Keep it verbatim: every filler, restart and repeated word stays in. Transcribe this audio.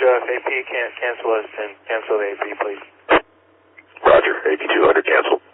Roger, if A P can't cancel us, then cancel the A P, please. Roger, A P two hundred, cancel.